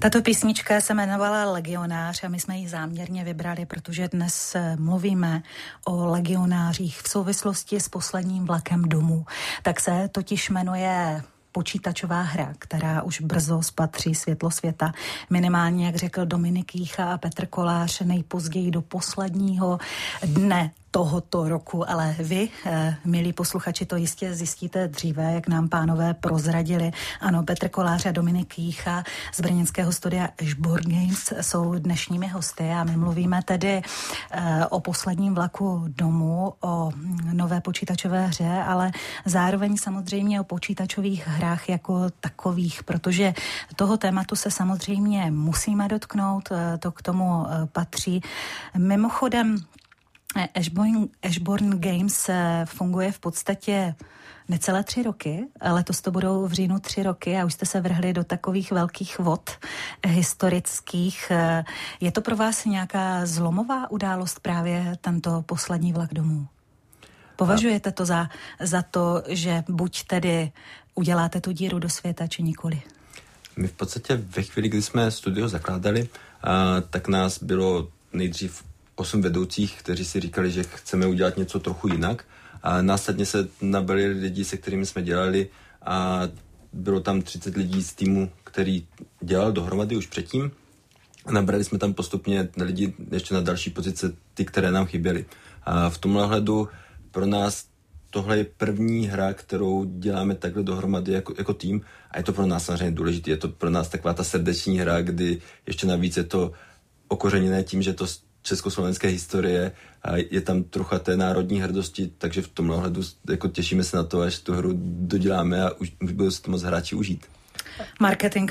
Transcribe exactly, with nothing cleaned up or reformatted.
Tato písnička se jmenovala Legionář a my jsme ji záměrně vybrali, protože dnes mluvíme o legionářích v souvislosti s posledním vlakem domů. Tak se totiž jmenuje počítačová hra, která už brzo spatří světlo světa. Minimálně, jak řekl Dominik Jícha a Petr Kolář, nejpozději do posledního dne tohoto roku, ale vy, eh, milí posluchači, to jistě zjistíte dříve, jak nám pánové prozradili. Ano, Petr Kolář a Dominik Jícha z brněnského studia Ashbourne Games jsou dnešními hosty a my mluvíme tedy eh, o posledním vlaku domů, o nové počítačové hře, ale zároveň samozřejmě o počítačových hrách jako takových, protože toho tématu se samozřejmě musíme dotknout, eh, to k tomu eh, patří. Mimochodem, Ashbourne, Ashbourne Games funguje v podstatě necelé tři roky. Letos to budou v říjnu tři roky a už jste se vrhli do takových velkých vod historických. Je to pro vás nějaká zlomová událost právě tento poslední vlak domů? Považujete to za, za to, že buď tedy uděláte tu díru do světa, či nikoli? My v podstatě ve chvíli, kdy jsme studio zakládali, tak nás bylo nejdřív osm vedoucích, kteří si říkali, že chceme udělat něco trochu jinak. A následně se nabili lidi, se kterými jsme dělali a bylo tam třicet lidí z týmu, který dělal dohromady už předtím. A nabrali jsme tam postupně lidi ještě na další pozice, ty, které nám chyběly. A v tomhle hledu pro nás tohle je první hra, kterou děláme takhle dohromady jako, jako tým a je to pro nás samozřejmě důležité. Je to pro nás taková ta srdeční hra, kdy ještě navíc je to okořeněné tím, že to československé historie a je tam trocha té národní hrdosti, takže v tomhle ohledu jako těšíme se na to, až tu hru doděláme a už, už budou si to moc hráči užít. Marketing